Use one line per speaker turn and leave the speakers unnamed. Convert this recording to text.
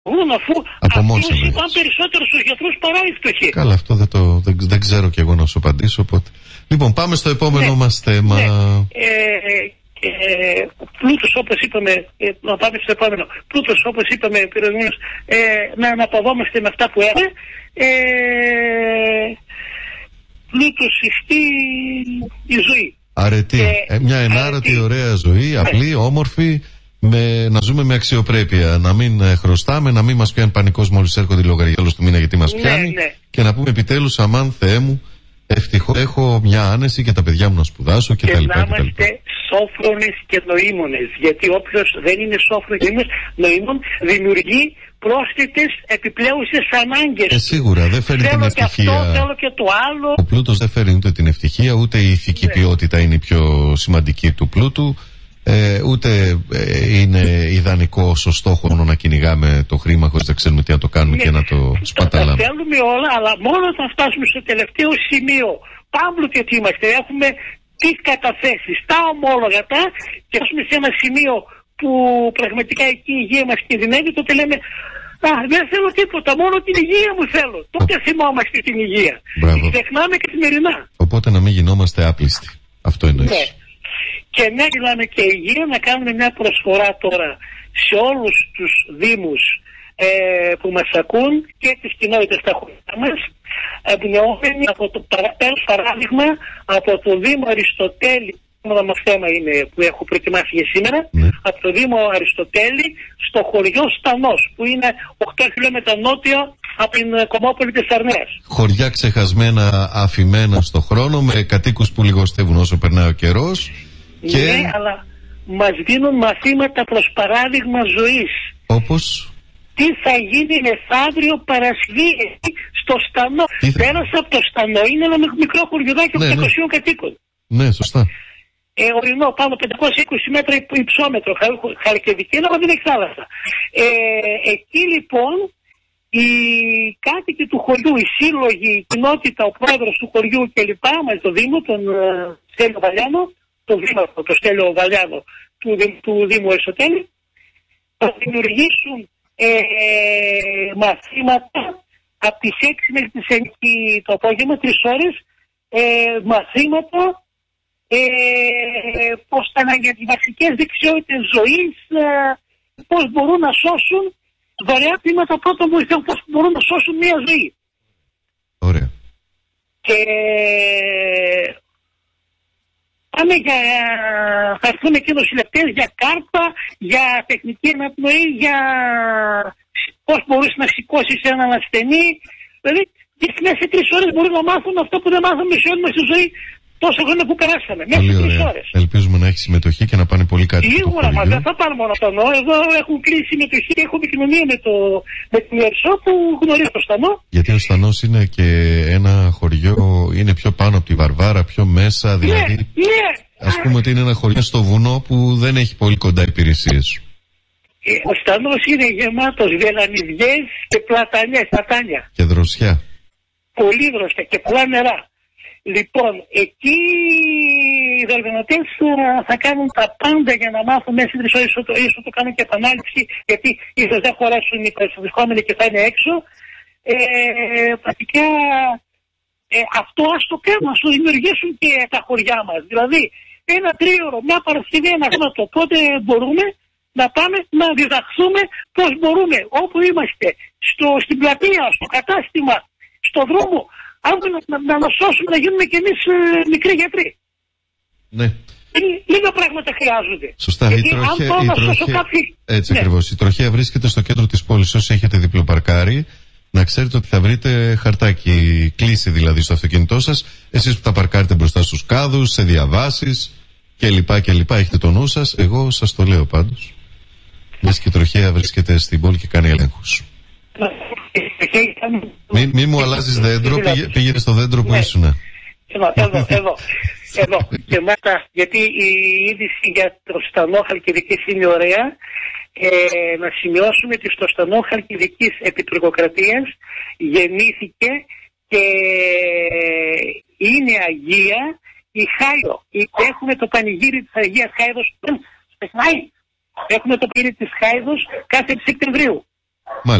Αφού αυτοί είπαν περισσότερο στους γιατρούς παρά οι φτωχοί.
Καλά, αυτό δεν ξέρω κι εγώ να σου απαντήσω. Οπότε. Λοιπόν, πάμε στο επόμενο μας θέμα.
Πλούτος, όπως είπαμε, να πάμε στο επόμενο. Πλούτος, όπως είπαμε, να αναπαυόμαστε με αυτά που έχουμε. Πλούτος συστή η ζωή.
Αρετή. Μια ενάρατη, ωραία ζωή, απλή, όμορφη. Να ζούμε με αξιοπρέπεια, να μην χρωστάμε, να μην μας πιάνει πανικός μόλις έρχονται οι λογαριασμοί τέλος του μήνα γιατί μας πιάνει, και να πούμε επιτέλους αμάν Θεέ μου, ευτυχώς έχω μια άνεση και τα παιδιά μου να σπουδάσω και τα λοιπά.
Και να είμαστε σόφρονες και νοήμονες, γιατί όποιος δεν είναι σόφρονος και νοήμων δημιουργεί πρόσθετες επιπλέουσες ανάγκες.
Σίγουρα δεν φέρνει την ευτυχία.
Θέλω και αυτό, θέλω και το άλλο.
Ο πλούτος δεν φέρνει ούτε την ευτυχία, ούτε η ηθική ποιότητα είναι η πιο σημαντική του πλούτου. Ούτε είναι ιδανικό ως στόχο μόνο να κυνηγάμε το χρήμα χωρίς να ξέρουμε τι να το κάνουμε και να το σπαταλάμε.
Τα θέλουμε όλα, αλλά μόνο όταν φτάσουμε στο τελευταίο σημείο πάμπλουτοι ότι είμαστε, έχουμε τις καταθέσεις, τα ομόλογα και φτάσουμε σε ένα σημείο που πραγματικά εκεί η υγεία μας κινδυνεύει, τότε λέμε δεν θέλω τίποτα, μόνο την υγεία μου θέλω. Τότε θυμόμαστε την υγεία. Την ξεχνάμε καθημερινά.
Οπότε να μην γινόμαστε άπλιστοι. Αυτό εννοείς.
Και ναι, μιλάμε και υγεία, να κάνουμε μια προσφορά τώρα σε όλους τους δήμους που μας ακούν και τις κοινότητες στα χωριά μας, εμπνεόμενοι από το παράδειγμα από το Δήμο Αριστοτέλη, το θέμα είναι που έχω προετοιμάσει για σήμερα, από το Δήμο Αριστοτέλη στο χωριό Στανός, που είναι 8 χιλιόμετρα νότια από την Κομμόπολη της Αρνέας.
Χωριά ξεχασμένα, αφημένα στο χρόνο, με κατοίκους που λιγοστεύουν όσο περνάει ο καιρός.
Ναι, αλλά μας δίνουν μαθήματα προς παράδειγμα ζωής.
Όπως?
Τι θα γίνει μεθαύριο Παρασκευή στο Στανό. Πέρασα από το Στανό, είναι ένα μικρό χωριουδάκι 800 κατοίκων.
Ναι, σωστά.
Ορεινό, πάνω 520 μέτρα υψόμετρο, Χαλκιδική, αλλά δεν έχει θάλασσα. Εκεί λοιπόν οι κάτοικοι του χωριού, οι σύλλογοι, η κοινότητα, ο πρόεδρος του χωριού κλπ. Μαζί το Δήμο, τον Στέλιο Βαλιάνο, τον Δήμαρχο, τον Στέλιο Βαλιάνο του Δήμου Αριστοτέλη, θα δημιουργήσουν μαθήματα από τις 6 μέχρι τις 9 το απόγευμα, 3 ώρες, μαθήματα πώς για τις βασικές δεξιότητες ζωής, πώς μπορούν να σώσουν δωρεά τμήματα πρώτων βοηθειών, πώς μπορούν να σώσουν μια ζωή.
Ωραία.
Και πάμε θα έρθουν και νοσηλευτές για κάρπα, για τεχνική αναπνοή, για πώς μπορείς να σηκώσεις έναν ασθενή. Δηλαδή, μέσα σε 3 ώρες μπορούν να μάθουν αυτό που δεν μάθαμε σε όλη μας τη ζωή τόσα χρόνια που περάσαμε. Μέσα σε 3 ώρες.
Ελπίζουμε να έχει συμμετοχή και να πάνε πολύ κάτι.
Σίγουρα, μα δεν θα πάρουμε μόνο Στανό. Εδώ έχουν κλείσει συμμετοχή και έχουμε επικοινωνία με την Ιερσό που γνωρίζει το Στανό.
Γιατί ο Στανός είναι και ένα χωριό, είναι πιο πάνω από τη Βαρβάρα, πιο μέσα. Δηλαδή, ας πούμε ότι είναι ένα χωριό στο βουνό που δεν έχει πολύ κοντά υπηρεσίες.
Ο Στανός είναι γεμάτος βελανιδιές και πλατάνια.
Και δροσιά.
Πολύ δροσιά και πολλά νερά. Λοιπόν, εκεί οι διοργανωτές θα κάνουν τα πάντα για να μάθουν μέσα στις 3 ώρες, ίσως το κάνουν και επανάληψη, γιατί ίσως δεν χωρέσουν οι προσδεχόμενοι και θα είναι έξω. Πρακτικά αυτό ας το κάνουν, ας το δημιουργήσουν και τα χωριά μας. Δηλαδή, ένα 3ωρο, μια Παρασκευή, ένα Σάββατο, οπότε μπορούμε να πάμε να διδαχθούμε πώς μπορούμε, όπου είμαστε, στην πλατεία, στο κατάστημα, στο δρόμο, να ανασώσουμε, να γίνουμε κι εμείς μικροί γιατροί.
Ναι.
Λίγα πράγματα χρειάζονται.
Σωστά. Έτσι ακριβώς. Η τροχέα βρίσκεται στο κέντρο της πόλης. Όσοι έχετε διπλοπαρκάρει, να ξέρετε ότι θα βρείτε χαρτάκι, κλίση δηλαδή στο αυτοκίνητό σας. Εσείς που τα παρκάρετε μπροστά στους κάδους, σε διαβάσεις κλπ. Έχετε το νου σας. Εγώ σας το λέω πάντως. Μιας και η τροχέα βρίσκεται στην πόλη και κάνει ελέγχους. Μη μου αλλάζεις δέντρο, πήγαινε στο δέντρο που ήσουν.
Εδώ. Και μάλιστα, γιατί η είδηση για το Στανό Χαλκιδικής είναι ωραία, να σημειώσουμε ότι στο Στανό Χαλκιδικής επί τουρκοκρατίας γεννήθηκε και είναι Αγία η Χάιδο. Έχουμε το πανηγύρι της Αγίας Χάιδος. Έχουμε το πανηγύρι της Χάιδος κάθε Σεπτεμβρίου.
Μάλιστα.